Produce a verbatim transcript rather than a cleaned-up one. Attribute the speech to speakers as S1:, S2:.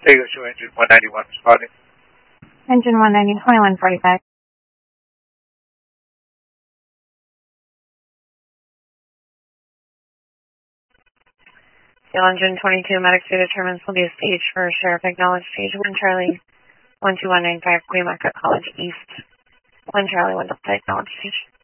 S1: Vegas to engine one ninety-one responding.
S2: Engine one ninety, twenty-one forty-five.
S3: Seal engine twenty-two, medic to determines will be a stage for Sheriff acknowledged stage one Charlie one two one nine five, Queen College East. one Charlie, one Delta acknowledged stage.